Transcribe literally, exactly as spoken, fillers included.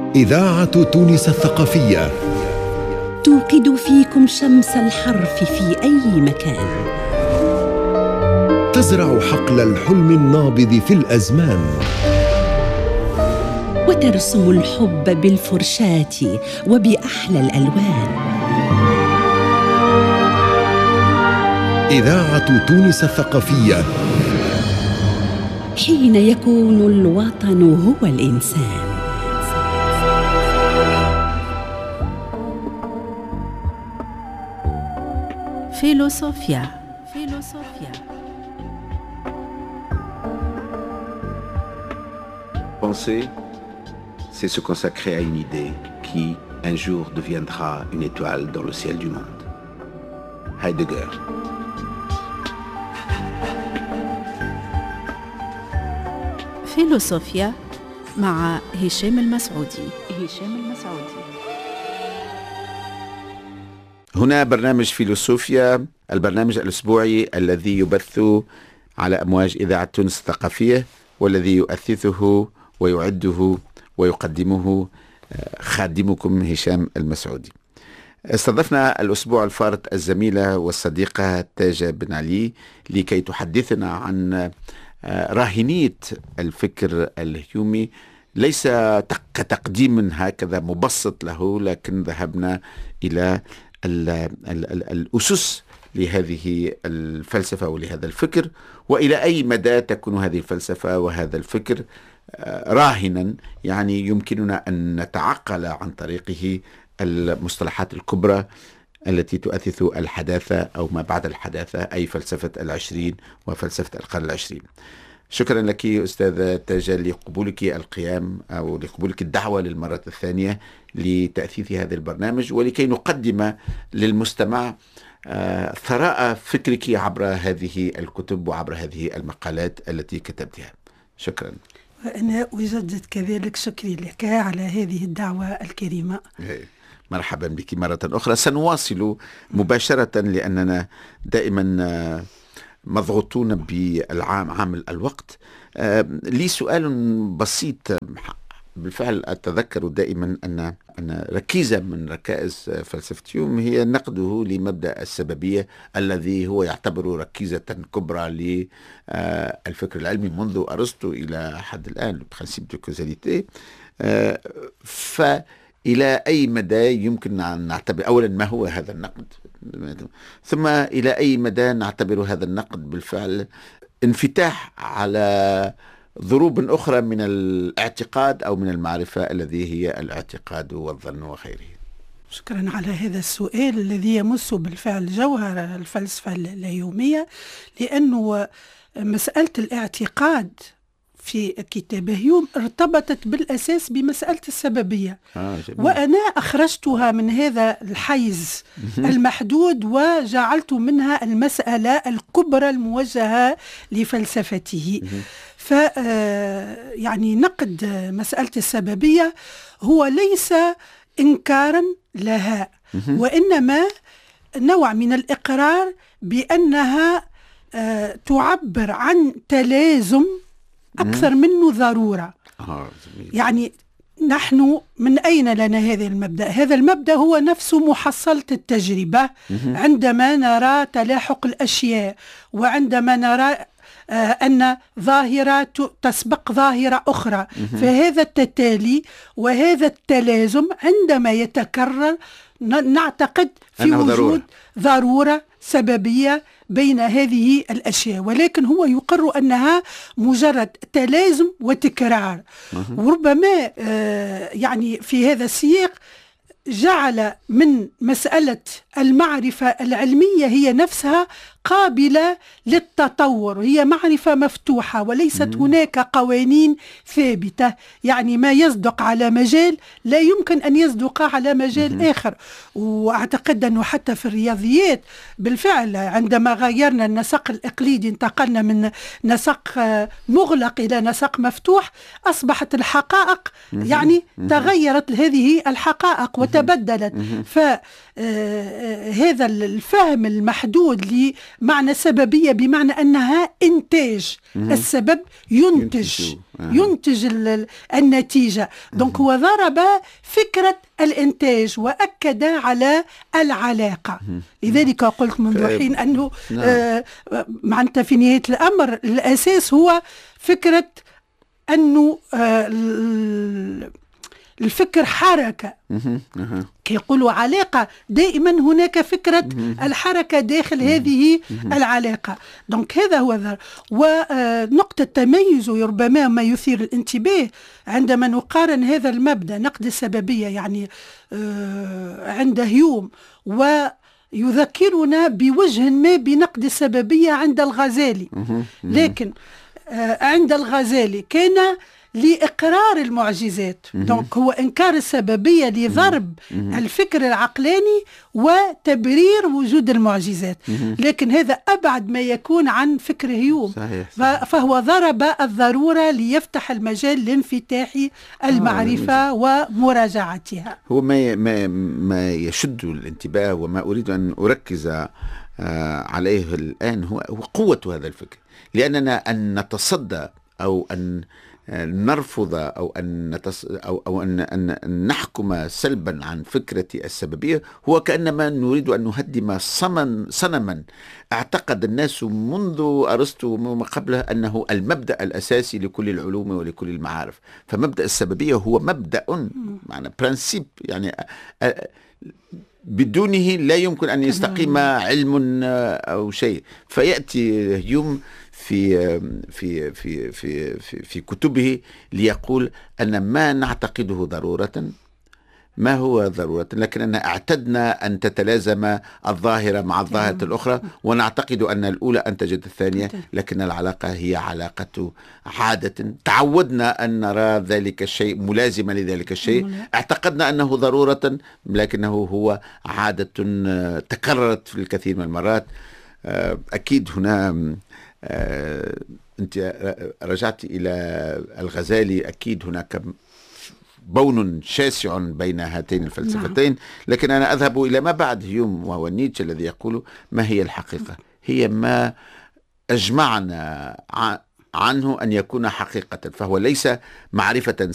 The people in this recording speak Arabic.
إذاعة تونس الثقافية توقد فيكم شمس الحرف في أي مكان، تزرع حقل الحلم النابض في الأزمان، وترسم الحب بالفرشاة وبأحلى الألوان. إذاعة تونس الثقافية، حين يكون الوطن هو الإنسان. فيلوسوفيا فيلوسوفيا Penser, c'est se consacrer à une idée qui, un jour, deviendra une étoile dans le ciel du monde. Heidegger. فيلوسوفيا مع هشام المسعودي. هشام المسعودي. هنا برنامج فيلوسوفيا، البرنامج الأسبوعي الذي يبث على أمواج إذاعة تونس الثقافية، والذي يؤثثه ويعده ويقدمه خادمكم هشام المسعودي. استضفنا الأسبوع الفارط الزميلة والصديقة تاجة بن علي لكي تحدثنا عن راهنية الفكر الهيومي، ليس كتقديم هكذا مبسط له، لكن ذهبنا إلى ال ال ال الأسس لهذه الفلسفة ولهذا الفكر، وإلى أي مدى تكون هذه الفلسفة وهذا الفكر راهنا، يعني يمكننا أن نتعقل عن طريقه المصطلحات الكبرى التي تؤثث الحداثة أو ما بعد الحداثة، أي فلسفة العشرين وفلسفة القرن العشرين. شكرا لك أستاذة تاجة لقبولك القيام أو لقبولك الدعوة للمرة الثانية لتأثيث هذا البرنامج، ولكي نقدم للمستمع ثراء فكرك عبر هذه الكتب وعبر هذه المقالات التي كتبتها. شكرا. وأنا أجدد كذلك شكري لك على هذه الدعوة الكريمة. مرحبا بك مرة أخرى. سنواصل مباشرة لأننا دائما مضغوطون بالعام عامل الوقت. لي سؤال بسيط. بالفعل أتذكر دائما أن أن ركيزة من ركائز فلسفة هيوم هي نقده لمبدأ السببية، الذي هو يعتبر ركيزة كبرى للفكر العلمي منذ أرسطو إلى حد الآن، البرانسيب دو كوزاليتي. فإلى أي مدى يمكن أن نعتبر، أولا ما هو هذا النقد، ثم إلى أي مدى نعتبر هذا النقد بالفعل انفتاح على ضروب أخرى من الاعتقاد أو من المعرفة الذي هي الاعتقاد والظن وخيره. شكرا على هذا السؤال الذي يمس بالفعل جوهر الفلسفة الهيومية، لأنه مسألة الاعتقاد في كتاب هيوم ارتبطت بالأساس بمسألة السببية. آه وأنا أخرجتها من هذا الحيز المحدود وجعلت منها المسألة الكبرى الموجهة لفلسفته. ف يعني نقد مسألة السببية هو ليس إنكارا لها، وإنما نوع من الإقرار بأنها تعبر عن تلازم أكثر منه ضرورة. يعني نحن من أين لنا هذا المبدأ؟ هذا المبدأ هو نفسه محصلة التجربة. عندما نرى تلاحق الأشياء، وعندما نرى أن ظاهرة تسبق ظاهرة أخرى، فهذا التتالي وهذا التلازم عندما يتكرر نعتقد في وجود ضرورة. ضرورة سببية بين هذه الأشياء، ولكن هو يقر أنها مجرد تلازم وتكرار. وربما يعني في هذا السياق جعل من مسألة المعرفة العلمية هي نفسها قابلة للتطور، هي معرفة مفتوحة وليست هناك قوانين ثابتة. يعني ما يصدق على مجال لا يمكن أن يصدق على مجال آخر. وأعتقد أنه حتى في الرياضيات بالفعل عندما غيرنا النسق الإقليدي، انتقلنا من نسق مغلق إلى نسق مفتوح، أصبحت الحقائق يعني تغيرت هذه الحقائق وتبدلت. فهذا الفهم المحدود معنى سببية بمعنى أنها إنتاج. السبب ينتج ينتج النتيجة. دونك هو ضرب فكرة الإنتاج وأكد على العلاقة. لذلك قلت منذ حين أنه آه معناتها في نهاية الأمر الأساس هو فكرة أنه آه الفكر حركة. كي يقولوا علاقة دائما هناك فكرة الحركة داخل هذه العلاقة. دونك هذا هو ذا. ونقطة تميز ربما ما يثير الانتباه عندما نقارن هذا المبدأ نقد السببية يعني عند هيوم ويذكرنا بوجه ما بنقد السببية عند الغزالي. لكن عند الغزالي كان لإقرار المعجزات. دونك هو إنكار السببية لضرب الفكر العقلاني وتبرير وجود المعجزات. لكن هذا أبعد ما يكون عن فكر هيوم. صحيح صحيح. فهو ضرب الضرورة ليفتح المجال لانفتاح المعرفة آه ومراجعتها. هو ما ما ما يشد الانتباه وما أريد أن أركز عليه الآن هو قوة هذا الفكر. لأننا أن نتصدى أو أن نرفض أو أن نتص... أو أو أن أن نحكم سلبا عن فكرة السببية هو كأنما نريد أن نهدم صمن صنما اعتقد الناس منذ أرسطو وما قبله أنه المبدأ الأساسي لكل العلوم ولكل المعارف. فمبدأ السببية هو مبدأ معنى برانسيب يعني بدونه لا يمكن أن يستقيم علم أو شيء. فيأتي هيوم في في في في في في كتبه ليقول أن ما نعتقده ضرورة ما هو ضرورة، لكننا اعتدنا أن تتلازم الظاهرة مع الظاهرة الأخرى ونعتقد أن الأولى أنتجت الثانية، لكن العلاقة هي علاقة عادة. تعودنا أن نرى ذلك الشيء ملازما لذلك الشيء، اعتقدنا أنه ضرورة لكنه هو عادة تكررت في الكثير من المرات. أكيد هنا أنت رجعت إلى الغزالي، أكيد هناك بون شاسع بين هاتين الفلسفتين. لكن أنا أذهب إلى ما بعد هيوم وهو نيتشه الذي يقول ما هي الحقيقة؟ هي ما أجمعنا عنه أن يكون حقيقة، فهو ليس معرفة